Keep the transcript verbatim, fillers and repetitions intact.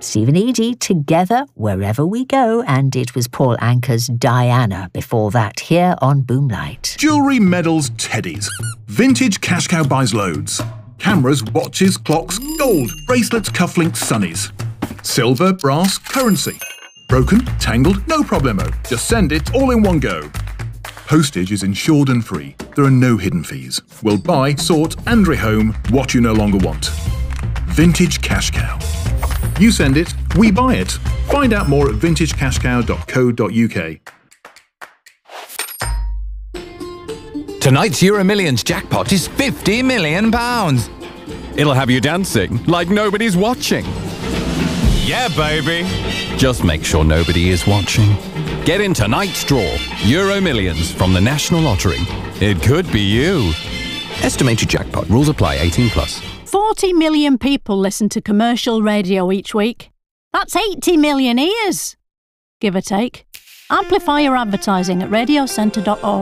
Stephen Eady, Together Wherever We Go, and it was Paul Anka's Diana before that here on Boomlight. Jewellery, medals, teddies. Vintage Cash Cow buys loads. Cameras, watches, clocks, gold, bracelets, cufflinks, sunnies. Silver, brass, currency. Broken, tangled, no problemo. Just send it all in one go. Postage is insured and free. There are no hidden fees. We'll buy, sort and rehome what you no longer want. Vintage Cash Cow. You send it, we buy it. Find out more at vintage cash cow dot co dot U K. Tonight's Euro Millions jackpot is fifty million pounds. It'll have you dancing like nobody's watching. Yeah, baby. Just make sure nobody is watching. Get in tonight's draw. Euro Millions from the National Lottery. It could be you. Estimated jackpot. Rules apply. eighteen plus. forty million people listen to commercial radio each week. That's eighty million ears, give or take. Amplify your advertising at radiocentre dot org.